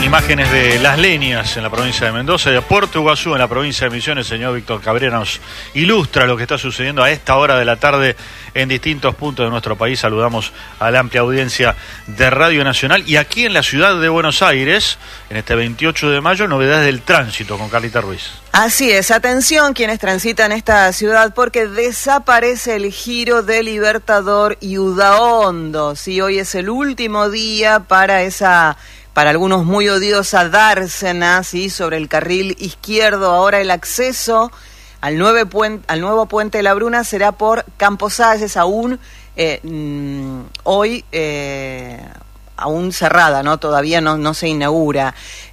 Imágenes de Las Leñas en la provincia de Mendoza y de Puerto Iguazú en la provincia de Misiones. El señor Víctor Cabrera nos ilustra lo que está sucediendo a esta hora de la tarde en distintos puntos de nuestro país. Saludamos a la amplia audiencia de Radio Nacional. Y aquí en la ciudad de Buenos Aires, en este 28 de mayo, novedades del tránsito con Carlita Ruiz. Así es, atención quienes transitan esta ciudad porque desaparece el giro de Libertador y Udaondo. Sí, hoy es el último día para algunos muy odiosa dársena, ¿sí? Sobre el carril izquierdo. Ahora el acceso al nuevo puente de la Bruna será por Camposalles, aún hoy aún cerrada, ¿no? Todavía no se inaugura.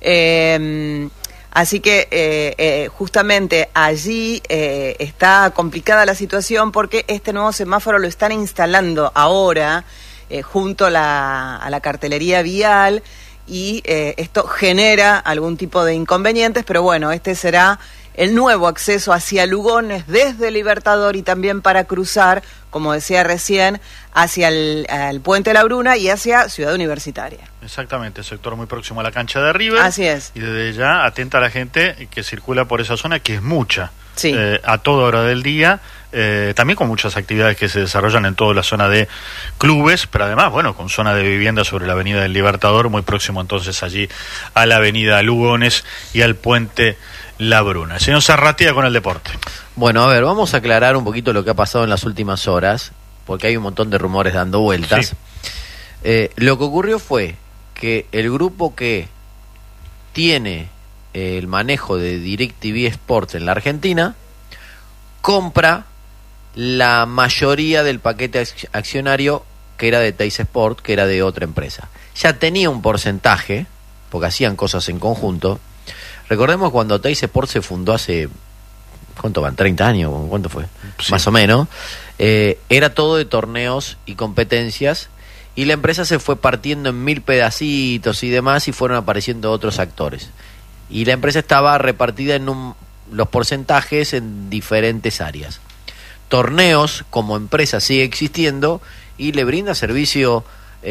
Así que justamente allí está complicada la situación porque este nuevo semáforo lo están instalando ahora junto a la cartelería vial. Y esto genera algún tipo de inconvenientes, pero bueno, este será el nuevo acceso hacia Lugones desde Libertador y también para cruzar, como decía recién, hacia el Puente de la Bruna y hacia Ciudad Universitaria. Exactamente, sector muy próximo a la cancha de River. Así es. Y desde ya atenta a la gente que circula por esa zona, que es mucha, sí. A toda hora del día. También con muchas actividades que se desarrollan en toda la zona de clubes, pero además, bueno, con zona de vivienda sobre la avenida del Libertador, muy próximo entonces allí a la avenida Lugones y al puente La Bruna. El señor Zarratea con el deporte. Bueno, a ver, vamos a aclarar un poquito lo que ha pasado en las últimas horas, porque hay un montón de rumores dando vueltas. Sí. Lo que ocurrió fue que el grupo que tiene el manejo de DirecTV Sports en la Argentina compra la mayoría del paquete accionario que era de Teis Sport, que era de otra empresa. Ya tenía un porcentaje, porque hacían cosas en conjunto. Recordemos cuando Teis Sport se fundó hace, ¿cuánto van? 30 años, ¿cuánto fue? Sí. Más o menos. Era todo de torneos y competencias, y la empresa se fue partiendo en 1000 pedacitos y demás, y fueron apareciendo otros actores. Y la empresa estaba repartida en los porcentajes en diferentes áreas. Torneos como empresa sigue existiendo y le brinda servicio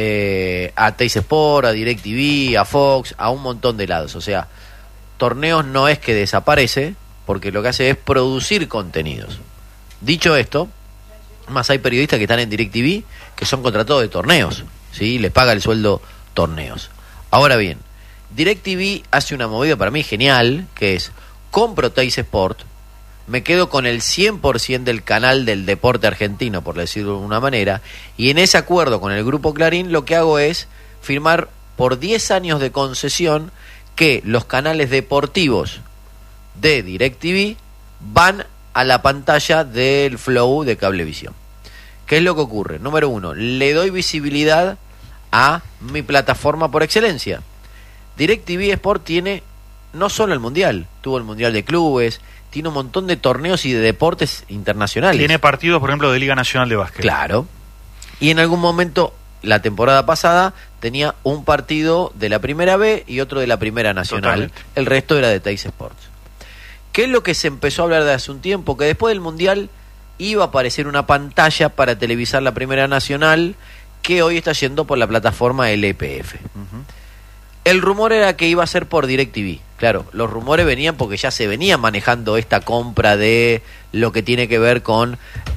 a Teis Sport, a DirecTV, a Fox, a un montón de lados. O sea, torneos no es que desaparece, porque lo que hace es producir contenidos. Dicho esto, más hay periodistas que están en DirecTV que son contratados de torneos, ¿sí? Les paga el sueldo torneos. Ahora bien, DirecTV hace una movida para mí genial, que es: compro Teis Sport, me quedo con el 100% del canal del deporte argentino, por decirlo de una manera, y en ese acuerdo con el Grupo Clarín lo que hago es firmar por 10 años de concesión que los canales deportivos de DirecTV van a la pantalla del Flow de Cablevisión. ¿Qué es lo que ocurre? Número uno, le doy visibilidad a mi plataforma por excelencia. DirecTV Sport tiene no solo el Mundial, tuvo el Mundial de Clubes, tiene un montón de torneos y de deportes internacionales. Tiene partidos, por ejemplo, de Liga Nacional de Básquet. Claro. Y en algún momento, la temporada pasada, tenía un partido de la Primera B y otro de la Primera Nacional. Totalmente. El resto era de Teis Sports. ¿Qué es lo que se empezó a hablar de hace un tiempo? Que después del Mundial iba a aparecer una pantalla para televisar la Primera Nacional, que hoy está yendo por la plataforma LPF. Uh-huh. El rumor era que iba a ser por DirecTV. Claro, los rumores venían porque ya se venía manejando esta compra de lo que tiene que ver con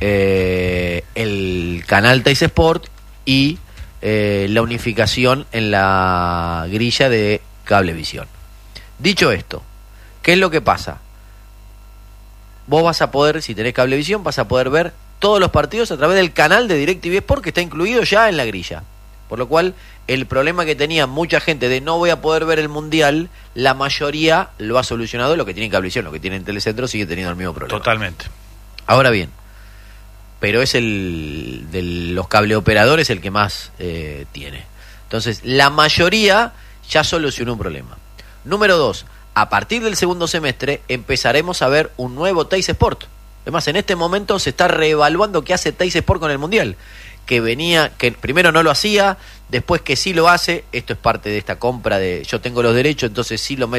el canal Teis Sport y la unificación en la grilla de Cablevisión. Dicho esto, ¿qué es lo que pasa? Vos vas a poder, si tenés Cablevisión, vas a poder ver todos los partidos a través del canal de DirecTV Sport, que está incluido ya en la grilla. Por lo cual, el problema que tenía mucha gente de no voy a poder ver el Mundial, la mayoría lo ha solucionado. Lo que tiene Cablevisión, lo que tiene en Telecentro, sigue teniendo el mismo problema. Totalmente. Ahora bien, pero es el de los cableoperadores el que más tiene. Entonces, la mayoría ya solucionó un problema. Número 2, a partir del segundo semestre empezaremos a ver un nuevo Teis Sport. Además, en este momento se está reevaluando qué hace Teis Sport con el Mundial. Que primero no lo hacía, después que sí lo hace. Esto es parte de esta compra de yo tengo los derechos, entonces sí lo meto